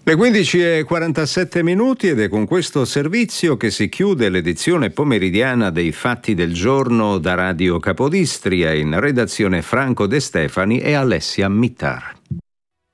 Le 15:47 ed è con questo servizio che si chiude l'edizione pomeridiana dei Fatti del Giorno da Radio Capodistria. In redazione Franco De Stefani e Alessia Mittar.